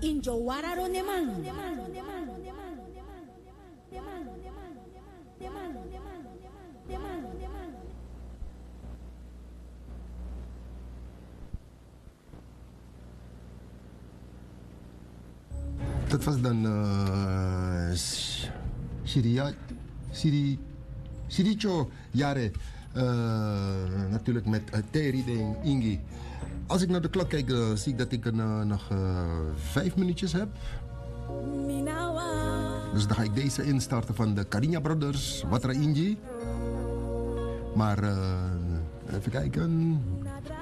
injo wararo neman. Dat was dan Siricho Jare. Natuurlijk met Terry Ding Ingi. Als ik naar de klok kijk, zie ik dat ik nog 5 minuutjes heb. Dus dan ga ik deze instarten van de Carinha Brothers, Watra Ingi. Maar even kijken.